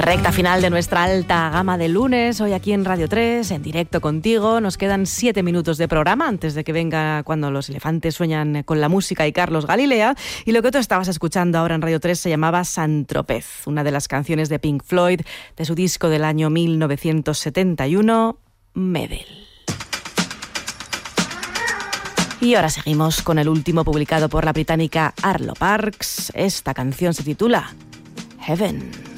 Recta final de nuestra alta gama de lunes, hoy aquí en Radio 3, en directo contigo. Nos quedan 7 minutos de programa antes de que venga Cuando los elefantes sueñan con la música y Carlos Galilea. Y lo que tú estabas escuchando ahora en Radio 3 se llamaba Saint-Tropez, una de las canciones de Pink Floyd de su disco del año 1971, Medal. Y ahora seguimos con el último publicado por la británica Arlo Parks. Esta canción se titula Heaven.